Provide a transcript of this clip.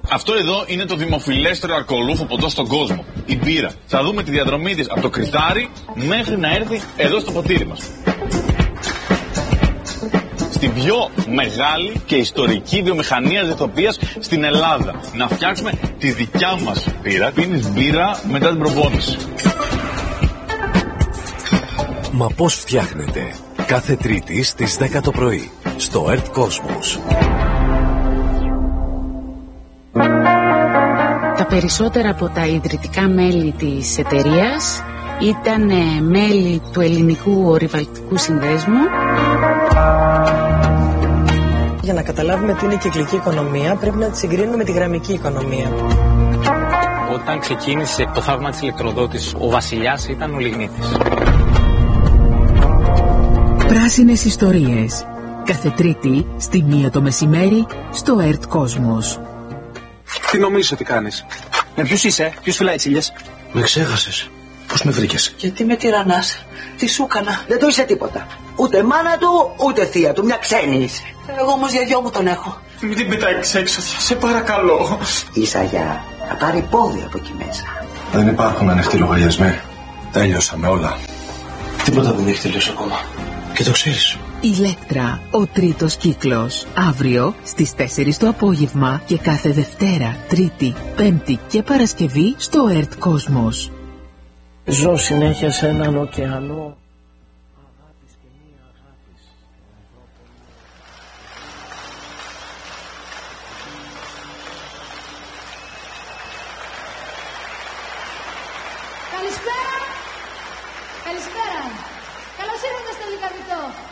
Αυτό εδώ είναι το δημοφιλέστερο αλκοολούφο ποτό στον κόσμο. Η μπύρα. Θα δούμε τη διαδρομή της από το κρυθάρι μέχρι να έρθει εδώ στο ποτήρι μας. Στην πιο μεγάλη και ιστορική βιομηχανία ζεθοποιίας στην Ελλάδα. Να φτιάξουμε τη δικιά μας μπύρα. Πίνεις μπύρα μετά την προπόνηση. Μα πώς φτιάχνετε? Κάθε Τρίτη στις 10 το πρωί στο Earth Cosmos. Τα περισσότερα από τα ιδρυτικά μέλη της εταιρείας ήταν μέλη του Ελληνικού Ορειβαλτικού Συνδέσμου. Για να καταλάβουμε τι είναι η κυκλική οικονομία, πρέπει να τη συγκρίνουμε με τη γραμμική οικονομία. Όταν ξεκίνησε το θαύμα της ηλεκτροδότησης, ο βασιλιάς ήταν ο λιγνίτης. Πράσινες ιστορίες. Κάθε Τρίτη, στη 1 το μεσημέρι, στο Earth Cosmos. Τι νομίζεις ότι κάνεις? Με ποιους είσαι, ποιους φυλάει τσίλιες? Με ξέχασες. Πώς με βρήκες? Γιατί με τυραννάς? Τι σου έκανα? Δεν του είσαι τίποτα. Ούτε μάνα του, ούτε θεία του. Μια ξένη είσαι. Εγώ όμως για γιο μου τον έχω. Μην την πετάξεις έξω, σε παρακαλώ. Ίσα για να πάρει πόδι από εκεί μέσα. Δεν υπάρχουν ανοιχτοί λογαριασμοί. Τέλειωσαμε όλα. Τίποτα δεν έχει τελειώσει ακόμα. Και το ξέρεις. Ηλέκτρα, ο τρίτος κύκλος. Αύριο στις 4 το απόγευμα και κάθε Δευτέρα, Τρίτη, Πέμπτη και Παρασκευή στο Earth Cosmos. Ζω συνέχεια σε έναν ωκεανό. Καλησπέρα. Καλησπέρα. Καλώς ήρθατε στο Λυκαβητό.